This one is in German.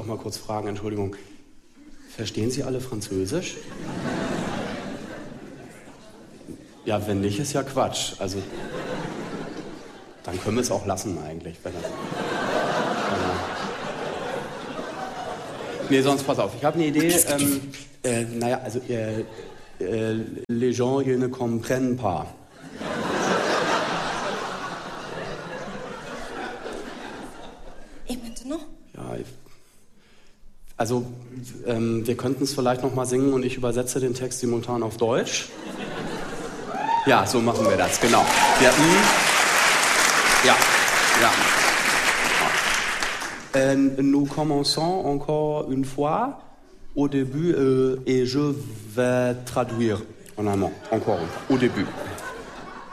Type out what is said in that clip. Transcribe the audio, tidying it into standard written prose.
doch mal kurz fragen, Entschuldigung. Verstehen Sie alle Französisch? Ja, wenn nicht, ist ja Quatsch. Also, dann können wir es auch lassen eigentlich. Wenn das, nee, sonst pass auf, ich habe eine Idee. Les gens, ils ne comprennent pas. Et maintenant? Ja, wir könnten es vielleicht noch mal singen und ich übersetze den Text simultan auf Deutsch. Ja, so machen wir das, genau. Nous commençons encore une fois au début et je vais traduire en allemand, encore une fois, au début.